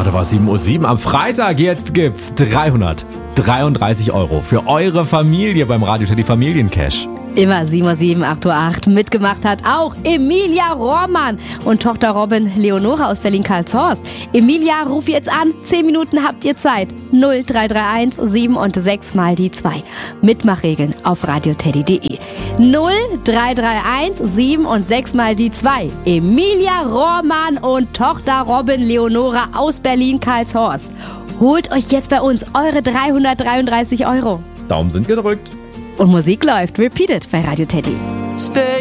Gerade war 7:07 Uhr am Freitag. Jetzt gibt's 333 € für eure Familie beim Radio Teddy Familiencash. Immer 7:07 Uhr, 8:08 Uhr. Mitgemacht hat auch Emilia Rohrmann und Tochter Robin Leonora aus Berlin-Karlshorst. Emilia, ruf jetzt an. 10 Minuten habt ihr Zeit. 0331 7 und 6 mal die 2. Mitmachregeln auf radioteddy.de. 0331 7 und 6 mal die 2. Emilia Rohrmann und Tochter Robin Leonora aus Berlin-Karlshorst. Holt euch jetzt bei uns eure 333 €. Daumen sind gedrückt. Und Musik läuft. Repeat it bei Radio Teddy.